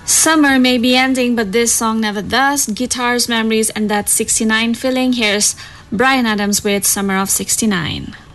Summer may be ending, but this song never does. Guitars, memories, and that 69 feeling. Here's Bryan Adams with Summer of 69.